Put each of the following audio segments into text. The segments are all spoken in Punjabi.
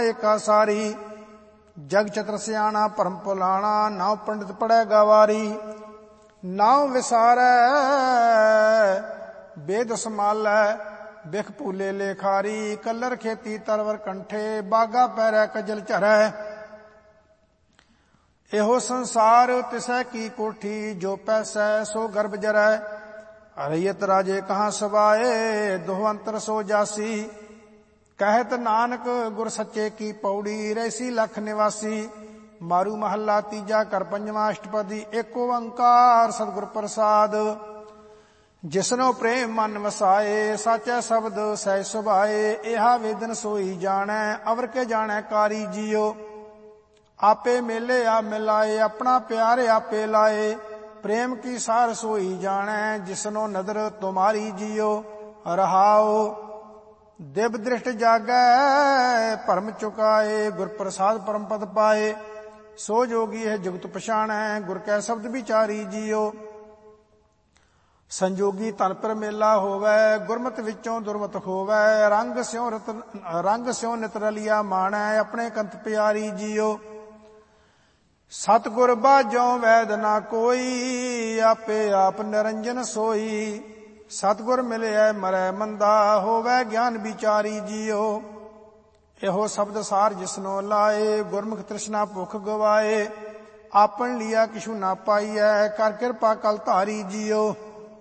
ਏਕਾ ਸਾਰੀ। ਜਗ ਚਤਰ ਸਿਆਣਾ ਭਰਮ ਭੁਲਾਣਾ, ਨਾਉ ਪੰਡਿਤ ਪੜ੍ਹੈ ਗਵਾਰੀ। ਨਾਉ ਵਿਸਾਰੈ ਬੇਦ ਸਮਾਲੈ, ਬਿਖ ਭੂਲੇ ਲੇਖਾਰੀ। ਕਲਰ ਖੇਤੀ ਤਰਵਰ ਕੰਠੇ, ਬਾਗਾ ਪੈਰੈ ਕਜਲ ਝਰੈ। ਇਹੋ ਸੰਸਾਰ ਤਿਸੈ ਕੀ ਕੋਠੀ, ਜੋ ਪੈਸੈ ਸੋ ਗਰਭ ਜਰੈ। ਰਈਅਤ ਰਾਜੇ ਕਹਾਂ ਸਵਾਏ, ਦੋਹ ਅੰਤਰ ਸੋ ਜਾਸੀ। ਕਹਿਤ ਨਾਨਕ ਗੁਰ ਸੱਚੇ ਕੀ ਪੌੜੀ, ਰੈਸੀ ਲਖ ਨਿਵਾਸੀ। ਮਾਰੂ ਮਹੱਲਾ ਤੀਜਾ, ਘਰ ਪੰਜਵਾਂ, ਅਸ਼ਟਪਦੀ। ਏਕ ਓੰਕਾਰ ਸਤਿਗੁਰ ਪ੍ਰਸਾਦ। ਜਿਸਨੋ ਪ੍ਰੇਮ ਮਨ ਵਸਾਏ, ਸਾਚੈ ਸ਼ਬਦ ਸਹਿ ਸੁਭਾਏ। ਇਹਾ ਵੇਦਨ ਸੋਈ ਜਾਣੈ, ਅਵਰ ਕੇ ਜਾਣੈ ਕਾਰੀ ਜੀਓ। ਆਪੇ ਮੇਲੇ ਆ ਮਿਲਾਏ, ਆਪਣਾ ਪਿਆਰ ਆਪੇ ਲਾਏ। ਪ੍ਰੇਮ ਕੀ ਸਾਰ ਸੋਈ ਜਾਣੈ, ਜਿਸਨੋ ਨਦਰ ਤੁਮਾਰੀ ਜੀਓ। ਰਹਾਉ ਦਿਵ ਦ੍ਰਿਸ਼ਟ ਜਾਗੈ, ਭਰਮ ਚੁਕਾਏ। ਗੁਰ ਪ੍ਰਸਾਦ ਪਰਮ ਪਦ ਪਾਏ। ਸੋ ਜੋਗੀ ਹੈ ਜੁਗਤ ਪਛਾਣੈ, ਗੁਰ ਕੈ ਸ਼ਬਦ ਵਿਚਾਰੀ ਜੀਓ। ਸੰਜੋਗੀ ਧਨ ਪਰ ਮੇਲਾ ਹੋਵੈ, ਗੁਰਮਤਿ ਵਿੱਚੋਂ ਦੁਰਮਤਿ ਹੋਵੈ। ਰੰਗ ਸਿਉ ਨਿਤ ਰਲਿਆ ਮਾਣੈ, ਆਪਣੇ ਕੰਤ ਪਿਆਰੀ ਜੀਓ। ਸਤਿਗੁਰ ਬਾਝੋਂ ਵੈਦ ਨਾ ਕੋਈ, ਆਪੇ ਆਪ ਨਿਰੰਜਨ ਸੋਈ। ਸਤਿਗੁਰ ਮਿਲਿਆ ਮਰੈ ਮੰਦਾ, ਹੋਵੈ ਗਿਆਨ ਵਿਚਾਰੀ ਜੀਓ। ਇਹੋ ਸ਼ਬਦ ਸਾਰ ਜਿਸਨੋ ਲਾਏ, ਗੁਰਮੁਖ ਤ੍ਰਿਸ਼ਨਾ ਭੁਖ ਗਵਾਏ। ਆਪਨ ਲਿਆ ਕਿਛੂ ਨਾ ਪਾਈਐ, ਕਰ ਕਿਰਪਾ ਕਲ ਧਾਰੀ ਜੀਓ।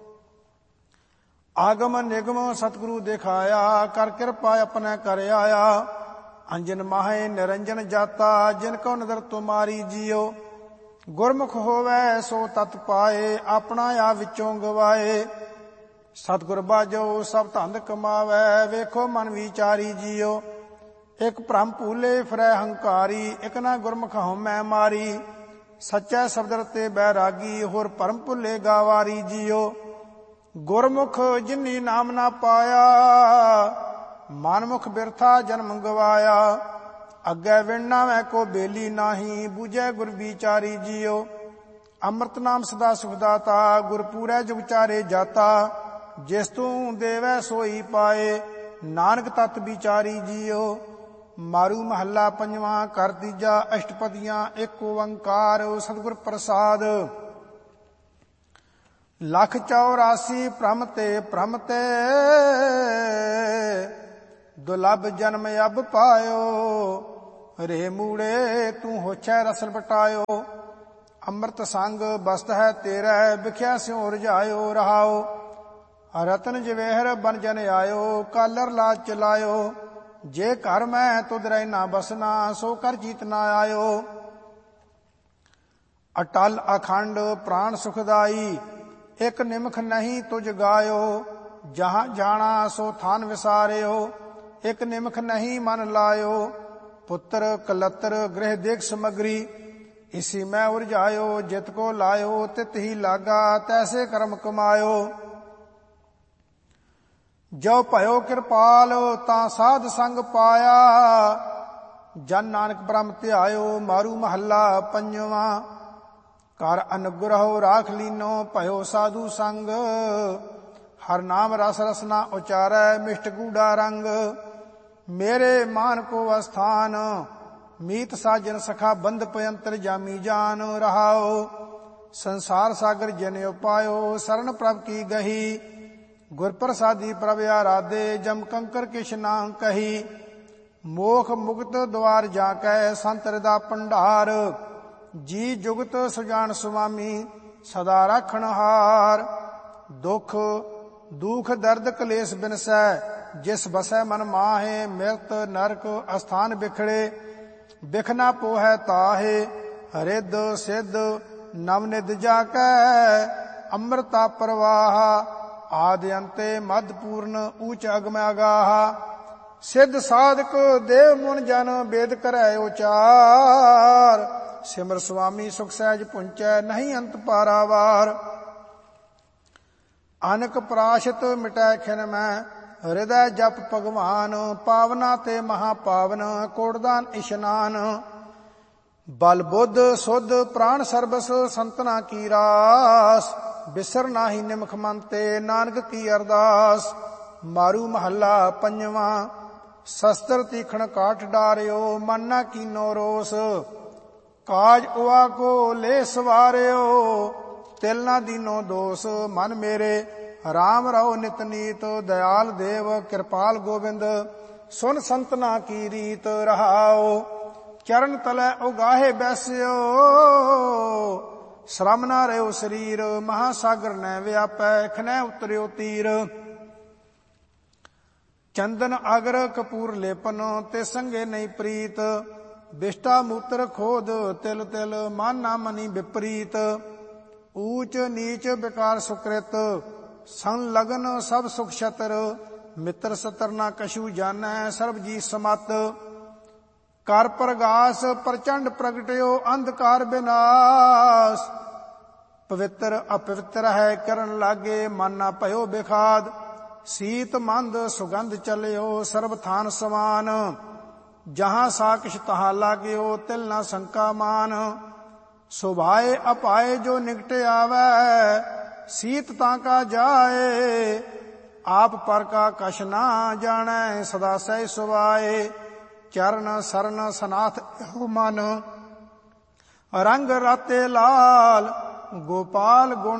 ਆਗਮ ਨਿਗਮ ਸਤਿਗੁਰੂ ਦਿਖਾਇਆ, ਕਰ ਕਿਰਪਾ ਆਪਣੇ ਕਰ ਆਇਆ। ਅੰਜਨ ਮਾਹੇ ਨਿਰੰਜਨ ਜਾਤਾ, ਜਿਨ ਕੋ ਨਦਰ ਤੁਮਾਰੀ ਜੀਓ। ਗੁਰਮੁਖ ਹੋਵੈ ਸੋ ਤਤ ਪਾਏ, ਆਪਣਾ ਆਪ ਵਿੱਚੋਂ ਗਵਾਏ। ਸਤਿਗੁਰ ਬਾਝੋ ਸਭ ਧੰਦ ਕਮਾਵੈ, ਵੇਖੋ ਮਨ ਵਿਚਾਰੀ ਜੀਓ। ਇਕ ਭ੍ਰਮ ਭੂਲੇ ਫਿਰੈ ਹੰਕਾਰੀ, ਇਕ ਨਾ ਗੁਰਮੁਖ ਹਉਮੈ ਮਾਰੀ। ਸੱਚੈ ਸ਼ਬਦ ਰਤੇ ਬੈਰਾਗੀ, ਹੋਰ ਭਰਮ ਭੁੱਲੇ ਗਾਵਾਰੀ ਜੀਓ। ਗੁਰਮੁਖ ਜਿਨੀ ਨਾਮ ਨਾ ਪਾਇਆ, ਮਨਮੁਖ ਬਿਰਥਾ ਜਨਮ ਗਵਾਇਆ। ਅੱਗੇ ਵਿਣਨਾ ਮੈਂ ਕੋ ਬੇਲੀ ਨਾਹੀ, ਬੂਝੈ ਗੁਰ ਵਿਚਾਰੀ ਜੀਓ। ਅੰਮ੍ਰਿਤ ਨਾਮ ਸਦਾ ਸੁਖ ਦਾਤਾ, ਗੁਰ ਪੂਰੈ ਜੁਗ ਚਾਰੇ ਜਾਤਾ। ਜਿਸ ਤੂੰ ਦੇਵੈ ਸੋਈ ਪਾਏ, ਨਾਨਕ ਤਤ ਵਿਚਾਰੀ ਜੀਓ। ਮਾਰੂ ਮਹੱਲਾ ਪੰਜਵਾਂ, ਘਰ ਤੀਜਾ, ਅਸ਼ਟਪਦੀਆਂ। ਏਕ ਓੰਕਾਰ ਸਤਿਗੁਰ ਪ੍ਰਸਾਦ। ਲੱਖ 84 ਭ੍ਰਮ ਤੇ ਦੁਲਭ ਜਨਮ ਅਬ ਪਾਇਓ। ਰੇ ਮੂੜੇ ਤੂੰ ਹੋਛੈ ਰਸਲ ਬਟਾਇਓ। ਅੰਮ੍ਰਿਤ ਸੰਗ ਬਸਤ ਹੈ ਤੇਰਾ, ਵਿਖਿਆ ਸਿਉ ਰਜਾਇਓ। ਰਹਾਓ ਰਤਨ ਜਵੇਹਰ ਬਨ ਜਨ ਆਇਓ, ਕਾਲਰ ਲਾਜ ਚਲਾਇਓ। ਜੇ ਘਰ ਮੈਂ ਤੁਧ ਰਹਿ ਨਾ ਬਸਨਾ, ਸੋ ਕਰ ਜੀਤ ਨਾ ਆਇਓ। ਅਟਲ ਅਖੰਡ ਪ੍ਰਾਣ ਸੁਖਦਾਈ, ਇਕ ਨਿਮਖ ਨਹੀਂ ਤੁਝ ਗਾਇਓ। ਜਹਾਂ ਜਾਣਾ ਸੋ ਥਾਨ ਵਿਸਾਰਿਓ, ਇਕ ਨਿਮਖ ਨਹੀਂ ਮਨ ਲਾਇਓ। ਪੁੱਤਰ ਕਲਤਰ ਗ੍ਰਹਿ ਦੇਖ ਸਮਗਰੀ, ਇਸੀ ਮੈਂ ਉਰਝਾਇਓ। ਜਿਤ ਕੋ ਲਾਇਓ ਤਿਤ ਹੀ ਲਾਗਾ, ਤੈਸੇ ਕਰਮ ਕਮਾਇਓ। ਜੋ ਭਇਓ ਕਿਰਪਾਲ ਤਾਂ ਸਾਧ ਸੰਗ ਪਾਇਆ, ਜਨ ਨਾਨਕ ਬ੍ਰਹਮ ਧਿਆਇਓ। ਮਾਰੂ ਮਹੱਲਾ ਪੰਜਵਾਂ, ਕਰ ਅਨੁਗ੍ਰਹੁ ਰਾਖ ਲੀਨੋ, ਭਇਓ ਸਾਧੂ ਸੰਗ। ਹਰ ਨਾਮ ਰਸ ਰਸਨਾ ਉਚਾਰੈ, ਮਿਸ਼ਟ ਗੂੜਾ ਰੰਗ। ਮੇਰੇ ਮਾਨ ਕੋ ਅਸਥਾਨ, ਮੀਤ ਸਾਜਨ ਸਖਾ ਬੰਧ ਪਯੰਤਰ ਜਾਮੀ ਜਾਨ। ਰਹਾਓ ਸੰਸਾਰ ਸਾਗਰ ਜਨ ਉਪਾਇਓ, ਸਰਣ ਪ੍ਰਭ ਕੀ ਗਹੀ। ਗੁਰ ਪ੍ਰਸਾਦੀ ਪ੍ਰਭ ਆਰਾਧੇ, ਜਮ ਕੰਕਰ ਕਿਛ ਨਾ ਕਹੀ। ਮੋਖ ਮੁਕਤ ਦੁਆਰ ਜਾ ਕੈ, ਸੰਤ ਹਿਰਦਾ ਭੰਡਾਰ। ਜੀ ਜੁਗਤ ਸੁਜਾਨ ਸੁਆਮੀ, ਸਦਾ ਰਾਖਣ ਹਾਰ। ਦੁਖ ਦੁਖ ਦਰਦ ਕਲੇਸ਼ ਬਿਨਸੈ, ਜਿਸ ਬਸੈ ਮਨ ਮਾਹੇ। ਮਿਰਤ ਨਰਕ ਅਸਥਾਨ ਬਿਖੜੇ, ਬਿਖ ਨਾ ਪੋਹੈ ਤਾਹੇ। ਰਿੱਧ ਸਿੱਧ ਨਵ ਨਿਧ ਜਾ ਕੈ, ਅੰਮ੍ਰਿਤਾ ਪ੍ਰਵਾਹ। ਆਦਿ ਅੰਤੇ ਮਧ ਪੂਰਨ, ਊਚ ਅਗਮ ਅਗਾਹ। ਸਿੱਧ ਸਾਧਕ ਦੇਵ ਮੁਨ ਜਨ, ਬੇਦ ਕਰੈ ਉਚਾਰ। ਸਿਮਰ ਸੁਆਮੀ ਸੁਖ ਸਹਿਜ ਪੁੰਚੈ, ਨਹੀਂ ਅੰਤ ਪਾਰਾਵਾਰ। ਅਨਕ ਪ੍ਰਾਸ਼ਤ ਮਿਟੈ ਖਿਨ ਮੈਂ, ਹਿਰਦੈ ਜਪ ਭਗਵਾਨ। ਪਾਵਨਾ ਤੇ ਮਹਾ ਪਾਵਨ, ਕੋਟਦਾਨ ਇਸ਼ਨਾਨ। ਬਲ ਬੁੱਧ ਸੁਧ ਪ੍ਰਾਣ ਸਰਬਸ, ਸੰਤਨਾ ਕੀ ਰਾਸ। ਬਿਸਰ ਨਾਹੀ ਨਿਮਖ ਮਨ ਤੇ, ਨਾਨਕ ਕੀ ਅਰਦਾਸ। ਮਾਰੂ ਮਹੱਲਾ ਪੰਜਵਾਂ, शस्त्र तीखण काठ डार्यो, मन न कीनो रोस। काज उआ को ले सवार्यो, तिल न दीनो दोष। मन मेरे राम रहो नित नीत, दयाल देव कृपाल गोविंद। सुन संतना की रीत रहाओ, चरण तले उगाहे बैस्यो। श्रम न रहो शरीर, महासागर न व्यापै, खनै उतरियो तीर। चंदन अगर कपूर लेपन, ते संगे नहीं प्रीत। विष्टा मूत्र खोद तिल तिल, मन न मनी विपरीत। ऊच नीच विकार सुकृत, संलगन सब सुख छतर। मित्र सतर न कछु जानै, सर्व जी समत। कर प्रगास प्रचंड प्रगटयो, अंधकार विनाश। पवित्र अपवित्र है करन लागे, मन न भयो बिखाद। सीत मंद सुगंध चलियो, सर्व थान समान। जहां साकिश तहां लाग्यो, तिल न शंका मान। सुभाए अपाए जो निकटे आवे, सीत ताका जाए। आप पर का कछ ना जाने, सदा सह सुभाए। चरण सरन सनाथ एहो मन, रंग राते लाल। गोपाल गुण